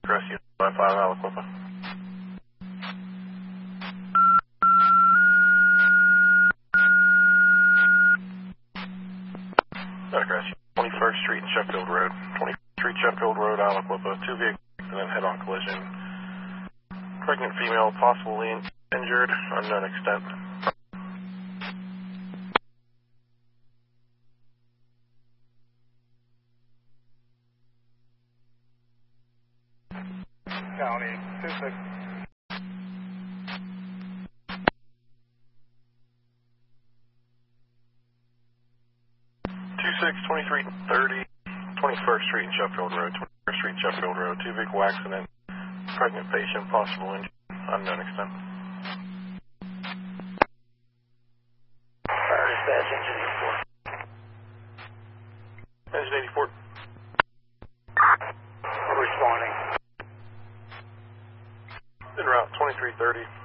Rescue 5 Aliquippa. Rescue 21st Street and Sheffield Road. 21st Street, Sheffield Road, Aliquippa. 2 vehicle accident, head-on collision. Pregnant female, possibly injured, unknown extent. County 26. 2330, 21st Street and Sheffield Road. 21st Street, Sheffield Road. 2 vehicle accident. Pregnant patient, possible injury, unknown extent. Dispatch engine 84. Engine 84. Responding. En route 2330.